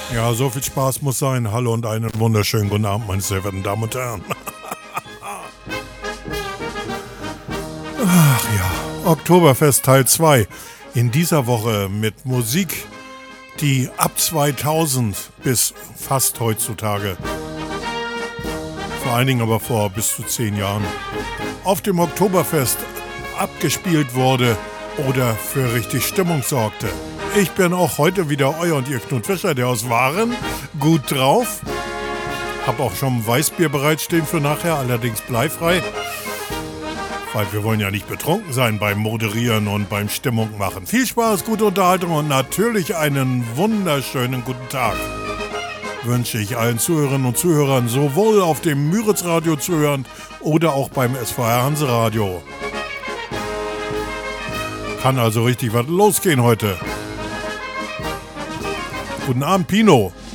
Ja, so viel Spaß muss sein. Hallo und einen wunderschönen guten Abend, meine sehr verehrten Damen und Herren. Ach ja, Oktoberfest Teil 2. In dieser Woche mit Musik, die ab 2000 bis fast heutzutage, vor allen Dingen aber vor bis zu 10 Jahren, auf dem Oktoberfest abgespielt wurde oder für richtig Stimmung sorgte. Ich bin auch heute wieder euer und ihr Knut Fischer, der aus Waren, gut drauf. Hab auch schon ein Weißbier bereitstehen für nachher, allerdings bleifrei. Weil wir wollen ja nicht betrunken sein beim Moderieren und beim Stimmung machen. Viel Spaß, gute Unterhaltung und natürlich einen wunderschönen guten Tag wünsche ich allen Zuhörerinnen und Zuhörern, sowohl auf dem Müritz-Radio zuhörend oder auch beim SVR Hanse-Radio. Kann also richtig was losgehen heute. Guten Abend, Pino.